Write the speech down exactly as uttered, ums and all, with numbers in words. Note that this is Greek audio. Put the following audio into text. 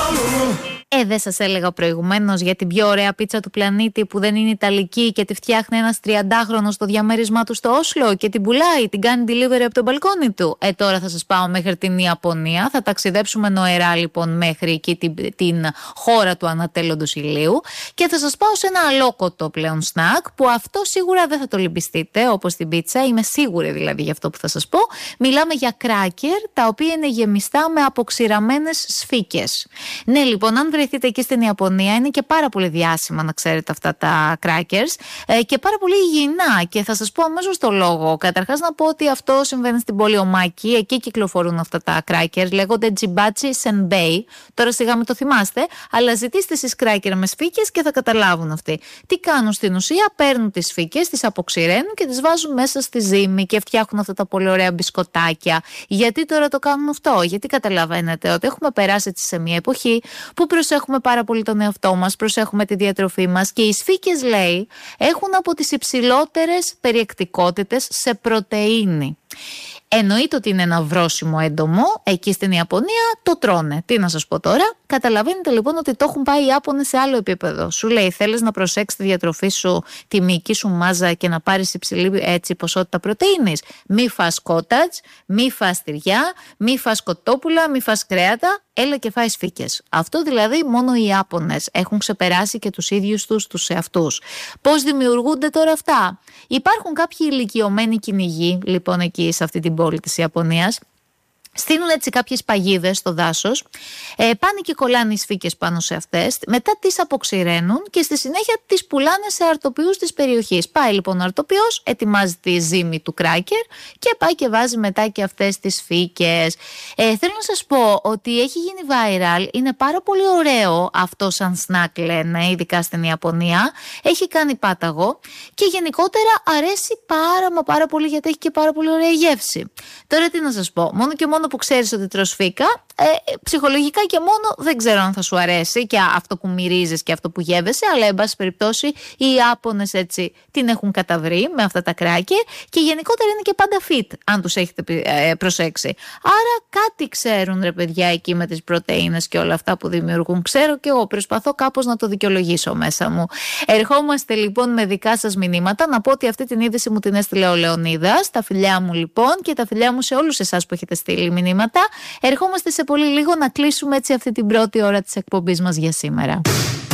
Ε, δεν σας έλεγα προηγουμένως για την πιο ωραία πίτσα του πλανήτη που δεν είναι ιταλική και τη φτιάχνει ένας τριαντάχρονος στο διαμέρισμά του στο Όσλο και την πουλάει, την κάνει delivery από τον μπαλκόνι του. Ε, τώρα θα σας πάω μέχρι την Ιαπωνία. Θα ταξιδέψουμε νοερά λοιπόν μέχρι εκεί την, την χώρα του ανατέλλοντος ηλίου και θα σας πάω σε ένα αλόκοτο πλέον σνακ που αυτό σίγουρα δεν θα το λυμπιστείτε όπως την πίτσα. Είμαι σίγουρη δηλαδή για αυτό που θα σας πω. Μιλάμε για κράκερ τα οποία είναι γεμιστά με αποξηραμένες σφίκες. Ναι, λοιπόν, αν βρεθείτε εκεί στην Ιαπωνία, είναι και πάρα πολύ διάσημα να ξέρετε αυτά τα crackers ε, και πάρα πολύ υγιεινά. Και θα σας πω αμέσως το λόγο. Καταρχάς, να πω ότι αυτό συμβαίνει στην πόλη Ομάκι. Εκεί κυκλοφορούν αυτά τα crackers. Λέγονται Jibachi Senbei. Τώρα σιγά μην το θυμάστε, αλλά ζητήστε εσείς cracker με σφίκες και θα καταλάβουν αυτοί. Τι κάνουν στην ουσία, παίρνουν τις σφίκες, τις αποξηραίνουν και τις βάζουν μέσα στη ζύμη και φτιάχνουν αυτά τα πολύ ωραία μπισκοτάκια. Γιατί τώρα το κάνουν αυτό? Γιατί καταλαβαίνετε ότι έχουμε περάσει έτσι σε μια εποχή που προσέχουμε πάρα πολύ τον εαυτό μας, προσέχουμε τη διατροφή μας και οι σφίκες, λέει, έχουν από τις υψηλότερες περιεκτικότητες σε πρωτεΐνη. Εννοείται ότι είναι ένα βρόσιμο έντομο, εκεί στην Ιαπωνία το τρώνε. Τι να σας πω τώρα? Καταλαβαίνετε λοιπόν ότι το έχουν πάει οι Ιάπωνες σε άλλο επίπεδο. Σου λέει, θέλεις να προσέξεις τη διατροφή σου, τη μυϊκή σου μάζα και να πάρεις υψηλή έτσι, ποσότητα πρωτεΐνης? Μη φας κότατζ, μη φας τυριά, μη φας κοτόπουλα, μη φας κρέατα, έλα και φάει σφίκες. Αυτό δηλαδή μόνο οι Ιάπωνες έχουν ξεπεράσει και τους ίδιους τους τους εαυτούς. Πώς δημιουργούνται τώρα αυτά? Υπάρχουν κάποιοι ηλικιωμένοι κυνηγοί λοιπόν εκεί σε αυτή την πόλη της Ιαπωνίας. Στείλουν έτσι κάποιες παγίδες στο δάσος, ε, πάνε και κολλάνε οι σφίκες πάνω σε αυτές, μετά τις αποξηραίνουν και στη συνέχεια τις πουλάνε σε αρτοποιούς της περιοχής. Πάει λοιπόν ο αρτοποιός, ετοιμάζει τη ζύμη του κράκερ και πάει και βάζει μετά και αυτές τις σφίκες. Ε, θέλω να σας πω ότι έχει γίνει viral, είναι πάρα πολύ ωραίο αυτό σαν σνακ λένε, ειδικά στην Ιαπωνία, έχει κάνει πάταγο και γενικότερα αρέσει πάρα μα πάρα πολύ γιατί έχει και πάρα πολύ ωραία γεύση. Τώρα τι να σας πω, μόνο και μόνο που ξέρεις ότι τρως φίκα, ε, ψυχολογικά και μόνο δεν ξέρω αν θα σου αρέσει και αυτό που μυρίζεις και αυτό που γεύεσαι, αλλά εν πάση περιπτώσει οι Ιάπωνες έτσι την έχουν καταβρει με αυτά τα κράκερ και γενικότερα είναι και πάντα fit αν τους έχετε ε, προσέξει. Άρα κάτι ξέρουν ρε παιδιά εκεί με τις πρωτεΐνες και όλα αυτά που δημιουργούν. Ξέρω και εγώ, προσπαθώ κάπως να το δικαιολογήσω μέσα μου. Ερχόμαστε λοιπόν με δικά σας μηνύματα. Να πω ότι αυτή την είδηση μου την έστειλε ο Λεωνίδας, τα φιλιά μου λοιπόν και τα φιλιά μου σε όλους εσάς που έχετε στείλει μηνύματα. Ερχόμαστε σε πολύ λίγο να κλείσουμε έτσι αυτή την πρώτη ώρα της εκπομπής μας για σήμερα.